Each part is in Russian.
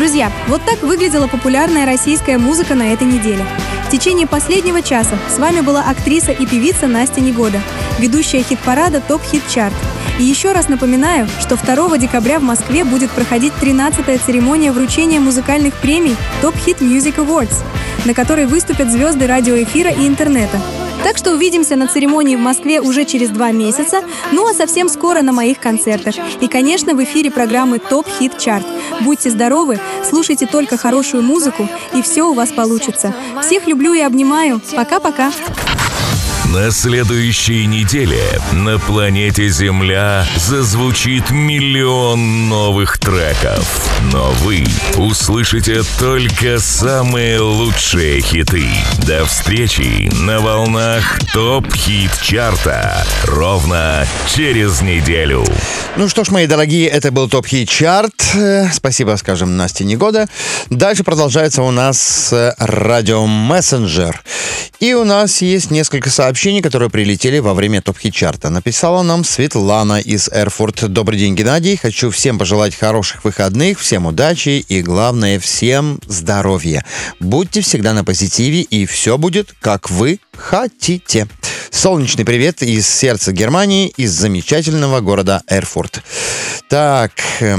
Друзья, вот так выглядела популярная российская музыка на этой неделе. В течение последнего часа с вами была актриса и певица Настя Негода, ведущая хит-парада ТОП Хит Чарт. И еще раз напоминаю, что 2 декабря в Москве будет проходить 13-я церемония вручения музыкальных премий ТОП Хит Music Awards, на которой выступят звезды радиоэфира и интернета. Так что увидимся на церемонии в Москве уже через 2 месяца, ну а совсем скоро на моих концертах. И, конечно, в эфире программы ТОП Хит Чарт. Будьте здоровы, слушайте только хорошую музыку, и все у вас получится. Всех люблю и обнимаю. Пока-пока. На следующей неделе на планете Земля зазвучит миллион новых треков. Но вы услышите только самые лучшие хиты. До встречи на волнах ТОП Хит Чарта ровно через неделю. Ну что ж, мои дорогие, это был ТОП Хит Чарт. Спасибо, скажем, Насте Негода. Дальше продолжается у нас радио Мессенджер. И у нас есть несколько сообщений, которые прилетели во время ТОП Хит Чарта. Написала нам Светлана из Эрфурт. Добрый день, Геннадий. Хочу всем пожелать хороших выходных, всем удачи и, главное, всем здоровья. Будьте всегда на позитиве, и все будет, как вы хотите. Солнечный привет из сердца Германии, из замечательного города Эрфурт. Так,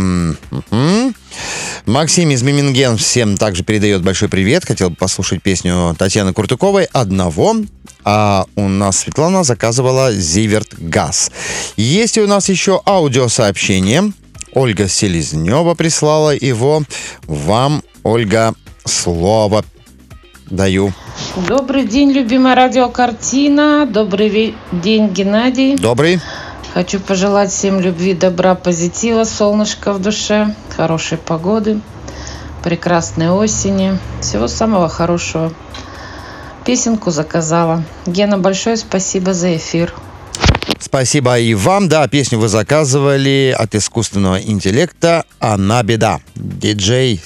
Максим из Миминген всем также передает большой привет. Хотел бы послушать песню Татьяны Куртуковой «Одного». А у нас Светлана заказывала «Зиверт Газ». Есть у нас еще аудиосообщение. Ольга Селезнева прислала его. Вам, Ольга, слово даю. Добрый день, любимая радиокартина. Добрый день, Геннадий. Добрый. Хочу пожелать всем любви, добра, позитива, солнышка в душе, хорошей погоды, прекрасной осени, всего самого хорошего. Песенку заказала. Гена, большое спасибо за эфир. Спасибо и вам. Да, песню вы заказывали от искусственного интеллекта «Она беда». Диджей